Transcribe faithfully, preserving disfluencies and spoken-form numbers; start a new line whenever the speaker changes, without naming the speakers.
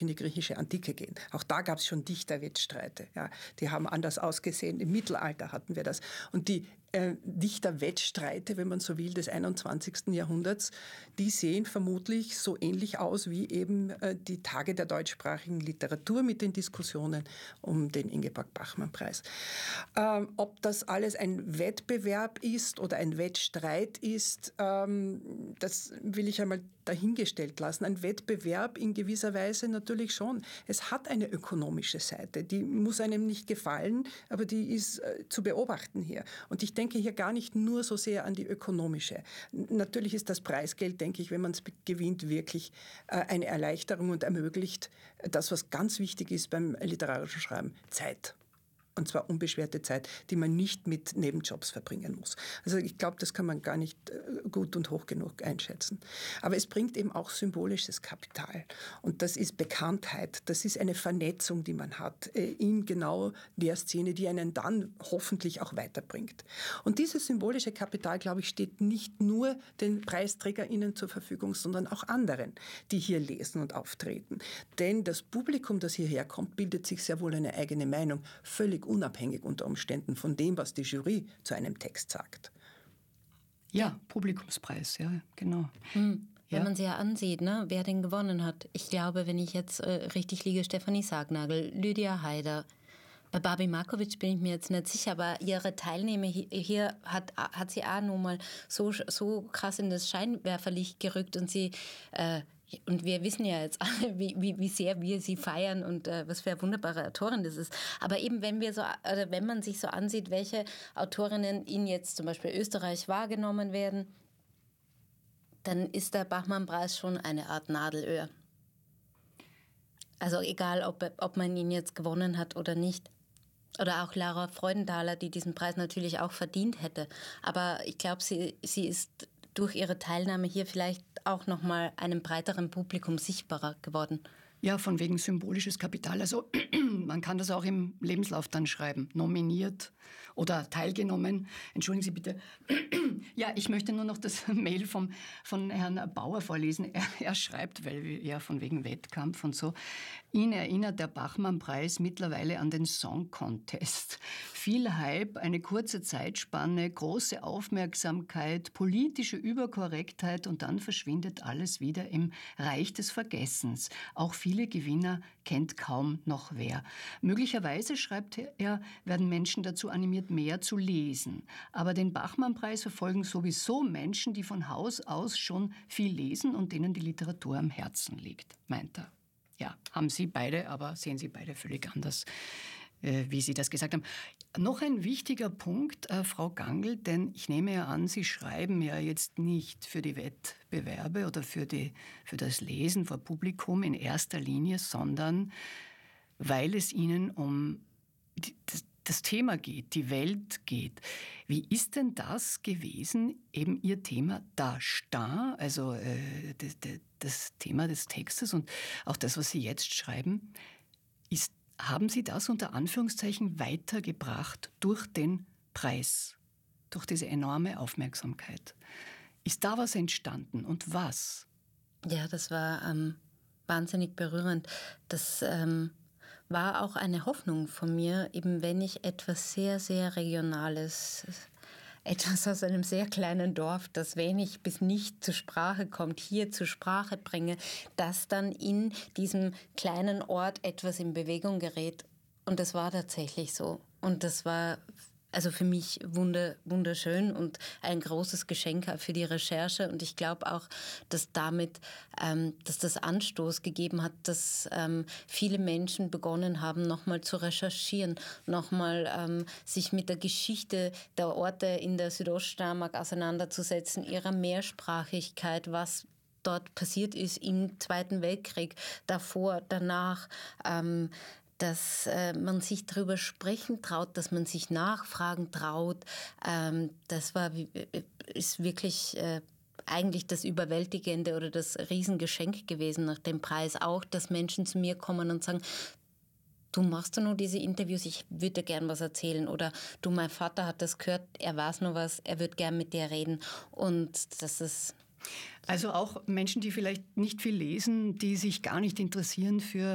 in die griechische Antike gehen. Auch da gab es schon Dichterwettstreite. Ja. Die haben anders ausgesehen. Im Mittelalter hatten wir das. Und die äh, Dichterwettstreite, wenn man so will, des einundzwanzigsten Jahrhunderts, die sehen vermutlich so ähnlich aus wie eben äh, die Tage der deutschsprachigen Literatur mit den Diskussionen um den Ingeborg-Bachmann-Preis. Ähm, ob das alles ein Wettbewerb ist oder ein Wettstreit ist, ähm, das will ich einmal dahingestellt lassen. Ein Wettbewerb in gewisser Weise natürlich schon. Es hat eine ökonomische Seite, die muss einem nicht gefallen, aber die ist äh, zu beobachten hier. Und ich denke hier gar nicht nur so sehr an die ökonomische. Natürlich ist das Preisgeld, denke ich, wenn man es gewinnt, wirklich äh, eine Erleichterung und ermöglicht das, was ganz wichtig ist beim literarischen Schreiben, Zeit. Und zwar unbeschwerte Zeit, die man nicht mit Nebenjobs verbringen muss. Also ich glaube, das kann man gar nicht gut und hoch genug einschätzen. Aber es bringt eben auch symbolisches Kapital. Und das ist Bekanntheit, das ist eine Vernetzung, die man hat in genau der Szene, die einen dann hoffentlich auch weiterbringt. Und dieses symbolische Kapital, glaube ich, steht nicht nur den PreisträgerInnen zur Verfügung, sondern auch anderen, die hier lesen und auftreten. Denn das Publikum, das hierher kommt, bildet sich sehr wohl eine eigene Meinung, völlig unabhängig unter Umständen von dem, was die Jury zu einem Text sagt.
Ja, Publikumspreis, ja, genau.
Hm.
Ja.
Wenn man sich ja ansieht, ne, wer den gewonnen hat. Ich glaube, wenn ich jetzt äh, richtig liege, Stefanie Sargnagel, Lydia Haider. Bei Barbie Markovic bin ich mir jetzt nicht sicher, aber ihre Teilnehmer hier hat, hat sie auch nun mal so, so krass in das Scheinwerferlicht gerückt und sie... Äh, Und wir wissen ja jetzt alle, wie, wie, wie sehr wir sie feiern und äh, was für eine wunderbare Autorin das ist. Aber eben, wenn wir so, oder wenn man sich so ansieht, welche Autorinnen in jetzt zum Beispiel Österreich wahrgenommen werden, dann ist der Bachmann-Preis schon eine Art Nadelöhr. Also egal, ob, ob man ihn jetzt gewonnen hat oder nicht. Oder auch Lara Freudenthaler, die diesen Preis natürlich auch verdient hätte. Aber ich glaube, sie, sie ist durch ihre Teilnahme hier vielleicht auch noch mal einem breiteren Publikum sichtbarer geworden.
Ja, von wegen symbolisches Kapital. Also man kann das auch im Lebenslauf dann schreiben. Nominiert oder teilgenommen. Entschuldigen Sie bitte. Ja, ich möchte nur noch das Mail vom, von Herrn Bauer vorlesen. Er, er schreibt, weil wir ja von wegen Wettkampf und so, ihn erinnert der Bachmann-Preis mittlerweile an den Song Contest. Viel Hype, eine kurze Zeitspanne, große Aufmerksamkeit, politische Überkorrektheit und dann verschwindet alles wieder im Reich des Vergessens. Auch viele Gewinner kennt kaum noch wer. Möglicherweise, schreibt er, werden Menschen dazu animiert, mehr zu lesen. Aber den Bachmann-Preis verfolgen sowieso Menschen, die von Haus aus schon viel lesen und denen die Literatur am Herzen liegt, meint er. Ja, haben Sie beide, aber sehen Sie beide völlig anders, äh, wie Sie das gesagt haben. Noch ein wichtiger Punkt, äh, Frau Gangl, denn ich nehme ja an, Sie schreiben ja jetzt nicht für die Wettbewerbe oder für, die, für das Lesen vor Publikum in erster Linie, sondern weil es Ihnen um die, das, das Thema geht, die Welt geht. Wie ist denn das gewesen, eben Ihr Thema da Star, also äh, das, das Thema des Textes und auch das, was Sie jetzt schreiben, ist, haben Sie das unter Anführungszeichen weitergebracht durch den Preis, durch diese enorme Aufmerksamkeit? Ist da was entstanden und was?
Ja, das war ähm, wahnsinnig berührend. Das ähm, war auch eine Hoffnung von mir, eben wenn ich etwas sehr, sehr Regionales, etwas aus einem sehr kleinen Dorf, das wenig bis nicht zur Sprache kommt, hier zur Sprache bringe, dass dann in diesem kleinen Ort etwas in Bewegung gerät. Und das war tatsächlich so. Und das war also für mich wunder, wunderschön und ein großes Geschenk für die Recherche. Und ich glaube auch, dass damit, ähm, dass das Anstoß gegeben hat, dass ähm, viele Menschen begonnen haben, nochmal zu recherchieren, nochmal ähm, sich mit der Geschichte der Orte in der Südoststeiermark auseinanderzusetzen, ihrer Mehrsprachigkeit, was dort passiert ist im Zweiten Weltkrieg, davor, danach, ähm, dass äh, man sich darüber sprechen traut, dass man sich nachfragen traut. Ähm, das war, ist wirklich äh, eigentlich das Überwältigende oder das Riesengeschenk gewesen nach dem Preis. Auch, dass Menschen zu mir kommen und sagen, du machst doch nur diese Interviews, ich würde dir gern was erzählen. Oder du, mein Vater hat das gehört, er weiß nur was, er wird gern mit dir reden. Und das ist...
Also auch Menschen, die vielleicht nicht viel lesen, die sich gar nicht interessieren für